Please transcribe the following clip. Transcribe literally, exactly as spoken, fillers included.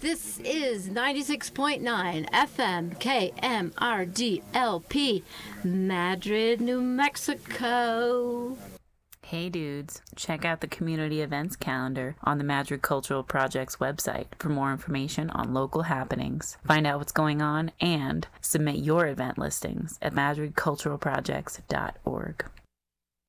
This is ninety-six point nine F M K M R D L P, Madrid, New Mexico. Hey dudes, check out the community events calendar on the Madrid Cultural Project's website for more information on local happenings. Find out what's going on and submit your event listings at madrid cultural projects dot org.